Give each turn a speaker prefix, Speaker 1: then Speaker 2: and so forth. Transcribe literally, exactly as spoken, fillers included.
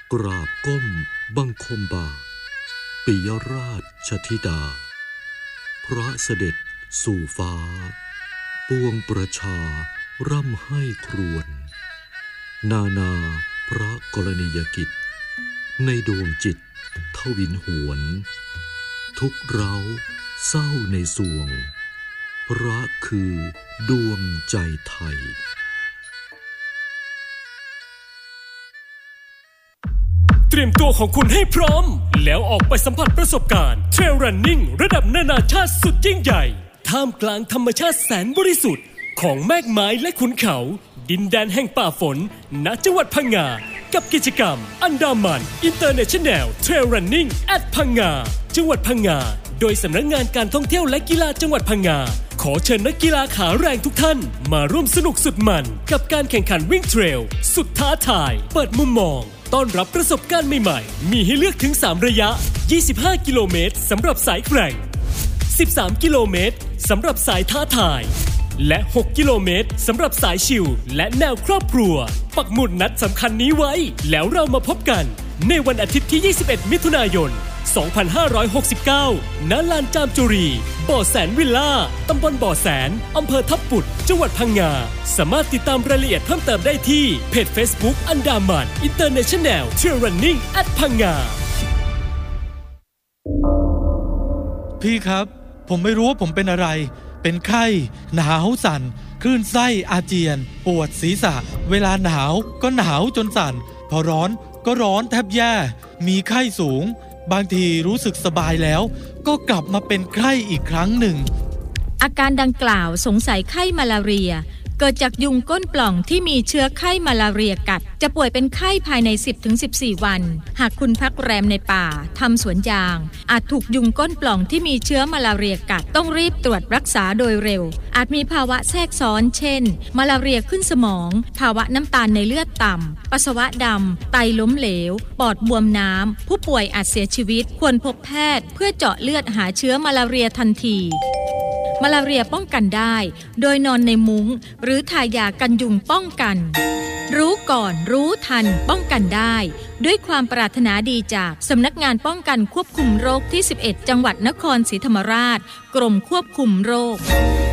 Speaker 1: กราบก้มบังคมบาทปิยราชธิดาพระเสด็จสู่ฟ้าปวงประชาร่ำให้ครวญนานาพระกรณียกิจในดวงจิตทวินหวนทุกเร้าเศร้าในสวงพระคือดวงใจไทย
Speaker 2: เตรียมตัวของคุณให้พร้อมแล้วออกไปสัมผัสประสบการณ์ Trail Running ระดับนานาชาติสุดยิ่งใหญ่ท่ามกลางธรรมชาติแสนบริสุทธิ์ของแมกไม้และขุนเขาดินแดนแห่งป่าฝนณจังหวัดพังงากับกิจกรรมอันดามัน International Trail Running at พังงาจังหวัดพังงาโดยสำนักงานการท่องเที่ยวและกีฬาจังหวัดพังงาขอเชิญนักกีฬาขาแรงทุกท่านมาร่วมสนุกสุดมันกับการแข่งขันวิ่งเทรลสุดท้าทายเปิดมุมมองต้อนรับประสบการณ์ใหม่ๆมีให้เลือกถึงสามระยะยี่สิบห้ากิโลเมตรสำหรับสายแข่งสิบสามกิโลเมตรสำหรับสายท้าทายและหกกิโลเมตรสำหรับสายชิลและแนวครอบครัวปักหมุดนัดสำคัญนี้ไว้แล้วเรามาพบกันในวันอาทิตย์ที่ยี่สิบเอ็ดมิถุนายนสองพันห้าร้อยหกสิบเก้าณลานจามจุรีบ่อแสนวิลล่าตำบลบ่อแสนอำเภอทับปุดจังหวัดพังงาสามารถติดตามรายละเอียดเพิ่มเติมได้ที่เพจ Facebook อันดามัน International Trail Running at พังงา
Speaker 3: พี่ครับผมไม่รู้ว่าผมเป็นอะไรเป็นไข้หนาวสั่นคลื่นไส้อาเจียนปวดศีรษะเวลาหนาวก็หนาวจนสั่นพอร้อนก็ร้อนแทบแย่มีไข้สูงบางทีรู้สึกสบายแล้วก็กลับมาเป็นไข้อีกครั้งหนึ่ง
Speaker 4: อาการดังกล่าวสงสัยไข้มาลาเรียเกิดจากยุงก้นปล่องที่มีเชื้อไข้มาลาเรียกัดจะป่วยเป็นไข้ภายใน สิบถึงสิบสี่ วันหากคุณพักแรมในป่าทำสวนยางอาจถูกยุงก้นปล่องที่มีเชื้อมาลาเรียกัดต้องรีบตรวจรักษาโดยเร็วอาจมีภาวะแทรกซ้อนเช่นมาลาเรียขึ้นสมองภาวะน้ำตาลในเลือดต่ำปัสสาวะดำไตล้มเหลวปอดบวมน้ำผู้ป่วยอาจเสียชีวิตควรพบแพทย์เพื่อเจาะเลือดหาเชื้อมาลาเรียทันทีมาลาเรียป้องกันได้โดยนอนในมุ้งหรือทายากันยุงป้องกันรู้ก่อนรู้ทันป้องกันได้ด้วยความปรารถนาดีจากสำนักงานป้องกันควบคุมโรคที่สิบเอ็ดจังหวัดนครศรีธรรมราชกรมควบคุมโรค